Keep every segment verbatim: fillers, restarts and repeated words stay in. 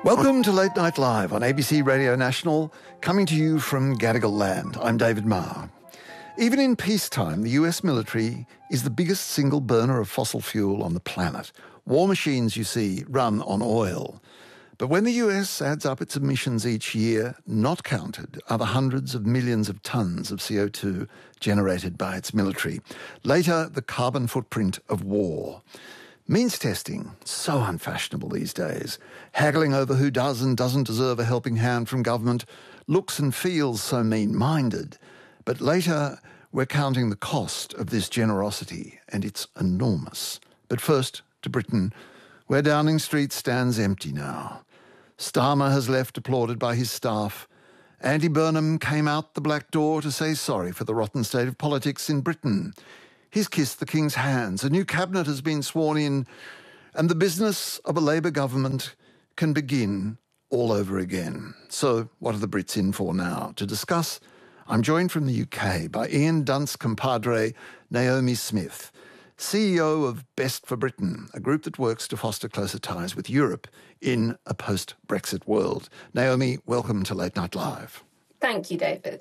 Welcome to Late Night Live on A B C Radio National, coming to you from Gadigal Land. I'm David Marr. Even in peacetime, the U S military is the biggest single burner of fossil fuel on the planet. War machines, you see, run on oil. But when the U S adds up its emissions each year, not counted are the hundreds of millions of tonnes of C O two generated by its military. Later, the carbon footprint of war. Means testing, so unfashionable these days. Haggling over who does and doesn't deserve a helping hand from government looks and feels so mean-minded. But later, we're counting the cost of this generosity, and it's enormous. But first, to Britain, where Downing Street stands empty now. Starmer has left applauded by his staff. Andy Burnham came out the black door to say sorry for the rotten state of politics in Britain. He's kissed the King's hands, a new cabinet has been sworn in, and the business of a Labour government can begin all over again. So what are the Brits in for now? To discuss, I'm joined from the U K by Ian Dunt's compadre, Naomi Smith, C E O of Best for Britain, a group that works to foster closer ties with Europe in a post-Brexit world. Naomi, welcome to Late Night Live. Thank you, David.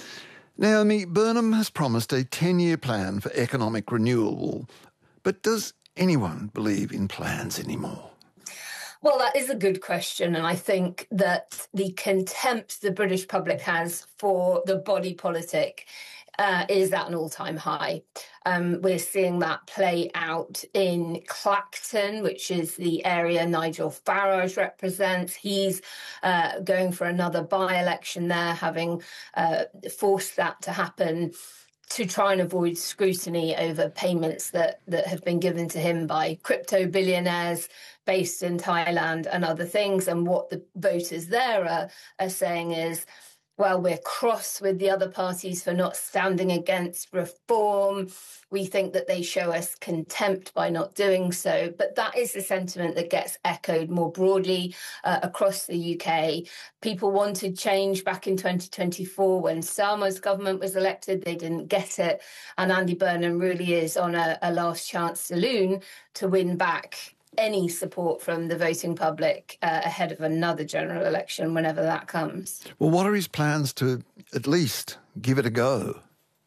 Naomi, Burnham has promised a ten-year plan for economic renewal, but does anyone believe in plans anymore? Well, that is a good question, and I think that the contempt the British public has for the body politic uh, is at an all-time high. Um, we're seeing that play out in Clacton, which is the area Nigel Farage represents. He's uh, going for another by-election there, having uh, forced that to happen to try and avoid scrutiny over payments that, that have been given to him by crypto billionaires based in Thailand and other things. And what the voters there are, are saying is, well, we're cross with the other parties for not standing against reform. We think that they show us contempt by not doing so. But that is the sentiment that gets echoed more broadly uh, across the U K. People wanted change back in twenty twenty-four when Starmer's government was elected. They didn't get it. And Andy Burnham really is on a, a last chance saloon to win back any support from the voting public uh, ahead of another general election, whenever that comes. Well, what are his plans to at least give it a go?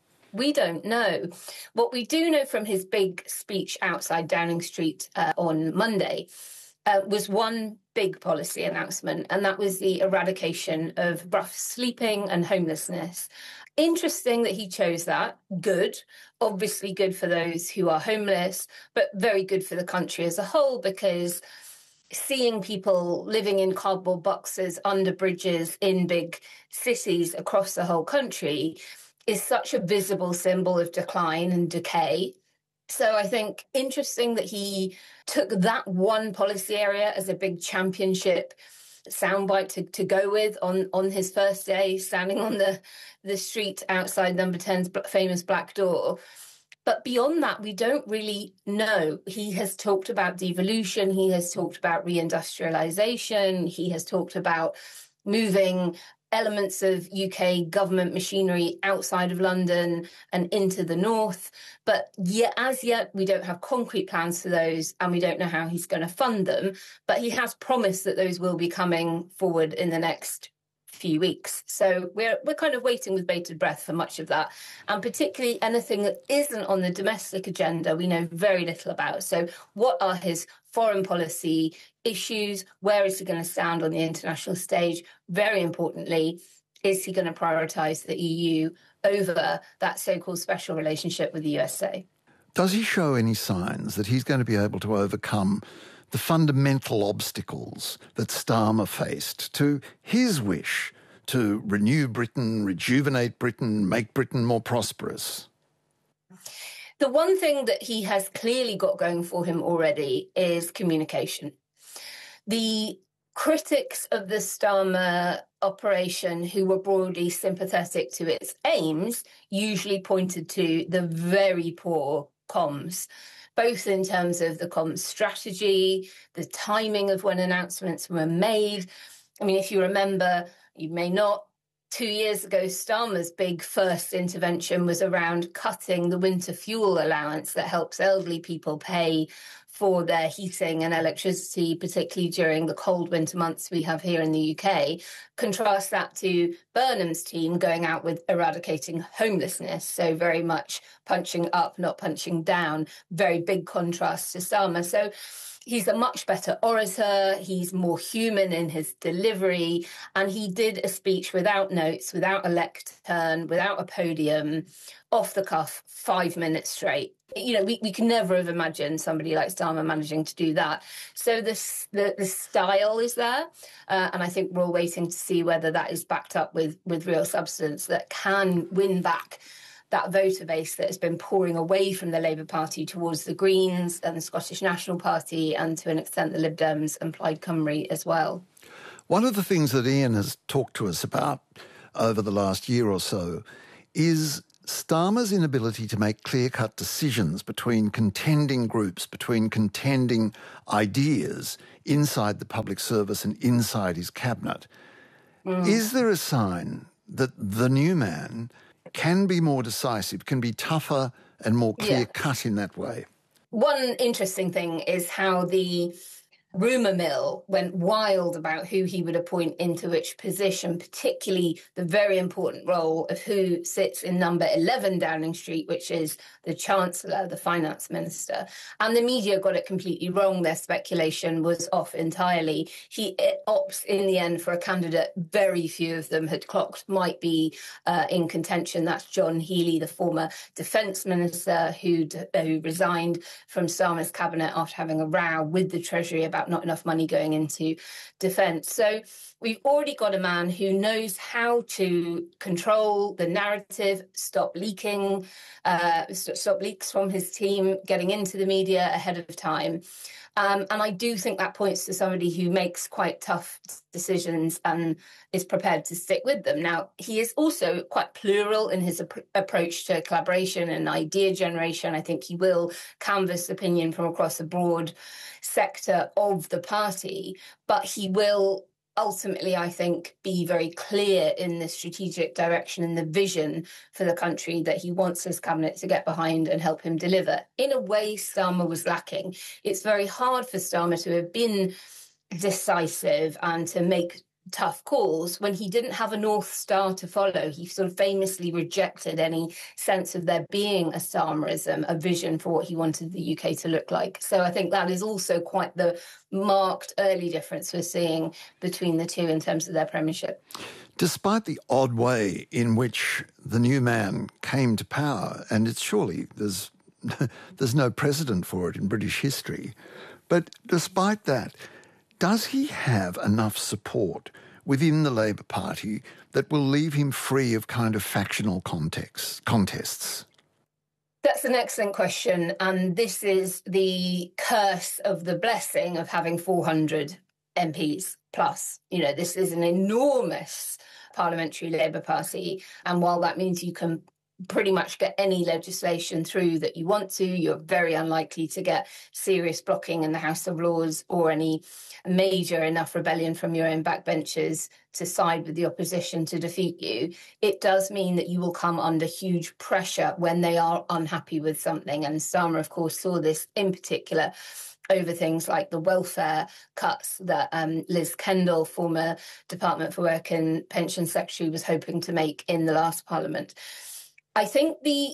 We don't know. What we do know from his big speech outside Downing Street uh, on Monday uh, was one big policy announcement, and that was the eradication of rough sleeping and homelessness. Interesting that he chose that. Good. Obviously good for those who are homeless, but very good for the country as a whole, because seeing people living in cardboard boxes under bridges in big cities across the whole country is such a visible symbol of decline and decay. So I think interesting that he took that one policy area as a big championship soundbite to, to go with on, on his first day, standing on the, the street outside Number ten's famous Black Door. But beyond that, we don't really know. He has talked about devolution. He has talked about reindustrialization. He has talked about moving elements of U K government machinery outside of London and into the north. But yet, as yet, we don't have concrete plans for those, and we don't know how he's going to fund them. But he has promised that those will be coming forward in the next few weeks. So we're we're kind of waiting with bated breath for much of that. And particularly anything that isn't on the domestic agenda, we know very little about. So what are his foreign policy issues? Where is he going to stand on the international stage? Very importantly, is he going to prioritise the E U over that so-called special relationship with the U S A? Does he show any signs that he's going to be able to overcome the fundamental obstacles that Starmer faced to his wish to renew Britain, rejuvenate Britain, make Britain more prosperous? The one thing that he has clearly got going for him already is communication. The critics of the Starmer operation, who were broadly sympathetic to its aims, usually pointed to the very poor comms, both in terms of the comms strategy, the timing of when announcements were made. I mean, if you remember, you may not, two years ago, Starmer's big first intervention was around cutting the winter fuel allowance that helps elderly people pay for their heating and electricity, particularly during the cold winter months we have here in the U K. Contrast that to Burnham's team going out with eradicating homelessness, so very much punching up, not punching down. Very big contrast to Starmer. So he's a much better orator, he's more human in his delivery, and he did a speech without notes, without a lectern, without a podium, off the cuff, five minutes straight. You know, we, we can never have imagined somebody like Starmer managing to do that. So this, the, the style is there, uh, and I think we're all waiting to see whether that is backed up with, with real substance that can win back that voter base that has been pouring away from the Labour Party towards the Greens and the Scottish National Party and, to an extent, the Lib Dems and Plaid Cymru as well. One of the things that Ian has talked to us about over the last year or so is Starmer's inability to make clear-cut decisions between contending groups, between contending ideas inside the public service and inside his cabinet. Mm. Is there a sign that the new man can be more decisive, can be tougher and more clear-cut yeah. in that way? One interesting thing is how the rumour mill went wild about who he would appoint into which position, particularly the very important role of who sits in number eleven Downing Street, which is the Chancellor, the Finance Minister. And the media got it completely wrong. Their speculation was off entirely. He opts in the end for a candidate very few of them had clocked might be uh, in contention. That's John Healey, the former Defence Minister who who resigned from Starmer's cabinet after having a row with the Treasury about not enough money going into defence. So we've already got a man who knows how to control the narrative, stop leaking, uh, stop leaks from his team getting into the media ahead of time. Um, and I do think that points to somebody who makes quite tough decisions and is prepared to stick with them. Now, he is also quite plural in his ap- approach to collaboration and idea generation. I think he will canvass opinion from across a broad sector of the party, but he will ultimately, I think, be very clear in the strategic direction and the vision for the country that he wants his cabinet to get behind and help him deliver. In a way, Starmer was lacking. It's very hard for Starmer to have been decisive and to make tough calls when he didn't have a North Star to follow. He sort of famously rejected any sense of there being a Starmerism, a vision for what he wanted the U K to look like. So I think that is also quite the marked early difference we're seeing between the two in terms of their premiership. Despite the odd way in which the new man came to power, and it's surely there's there's no precedent for it in British history, but despite that, does he have enough support within the Labour Party that will leave him free of kind of factional context, contests? That's an excellent question. And this is the curse of the blessing of having four hundred M Ps plus. You know, this is an enormous parliamentary Labour Party. And while that means you can pretty much get any legislation through that you want to, you're very unlikely to get serious blocking in the House of Lords or any major enough rebellion from your own backbenchers to side with the opposition to defeat you. It does mean that you will come under huge pressure when they are unhappy with something. And Starmer, of course, saw this in particular over things like the welfare cuts that um, Liz Kendall, former Department for Work and Pension Secretary, was hoping to make in the last Parliament. I think the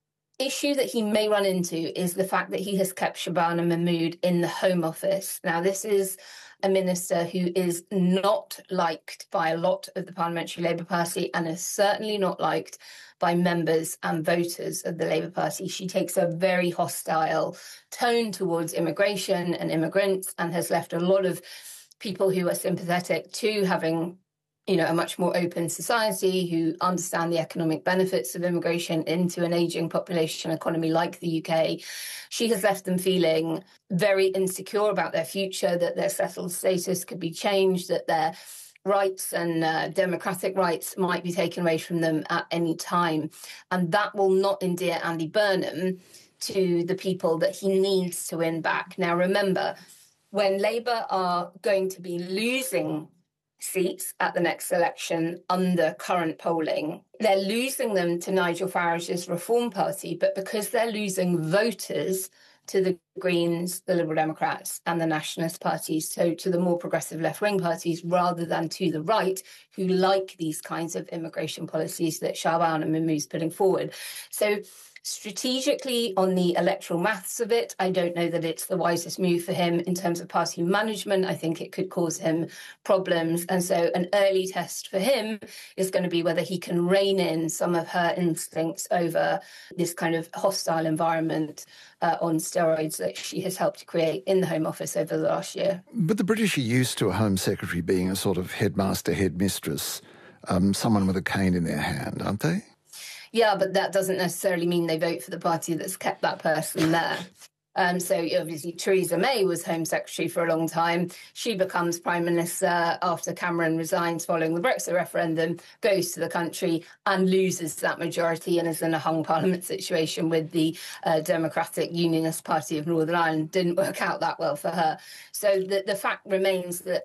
issue that he may run into is the fact that he has kept Shabana Mahmood in the Home Office. Now, this is a minister who is not liked by a lot of the Parliamentary Labour Party and is certainly not liked by members and voters of the Labour Party. She takes a very hostile tone towards immigration and immigrants and has left a lot of people who are sympathetic to having, you know, a much more open society, who understand the economic benefits of immigration into an ageing population economy like the U K. She has left them feeling very insecure about their future, that their settled status could be changed, that their rights and uh, democratic rights might be taken away from them at any time. And that will not endear Andy Burnham to the people that he needs to win back. Now, remember, when Labour are going to be losing seats at the next election under current polling, they're losing them to Nigel Farage's Reform Party, but because they're losing voters to the Greens, the Liberal Democrats and the Nationalist parties, so to the more progressive left-wing parties rather than to the right, who like these kinds of immigration policies that Shahbaz and Mahmood's putting forward. So strategically, on the electoral maths of it, I don't know that it's the wisest move for him. In terms of party management, I think it could cause him problems. And so an early test for him is going to be whether he can rein in some of her instincts over this kind of hostile environment uh, on steroids that she has helped to create in the Home Office over the last year. But the British are used to a Home Secretary being a sort of headmaster, headmistress, um, someone with a cane in their hand, aren't they? Yeah, but that doesn't necessarily mean they vote for the party that's kept that person there. Um, so obviously Theresa May was Home Secretary for a long time. She becomes Prime Minister after Cameron resigns following the Brexit referendum, goes to the country and loses that majority and is in a hung parliament situation with the uh, Democratic Unionist Party of Northern Ireland. Didn't work out that well for her. So the, the fact remains that